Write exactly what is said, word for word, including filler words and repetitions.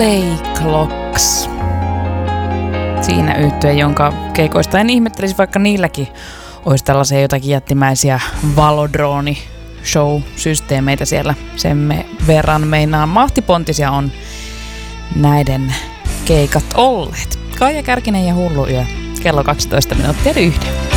Playclocks. Siinä yhtye, jonka keikoista en ihmettelisi, vaikka niilläkin olisi tällaisia jotakin jättimäisiä valodrooni-show-systeemeitä siellä. Sen verran meinaa mahtipontisia on näiden keikat olleet. Kaija Kärkinen ja Hullu yö. Kello kaksitoista minuuttia yhden.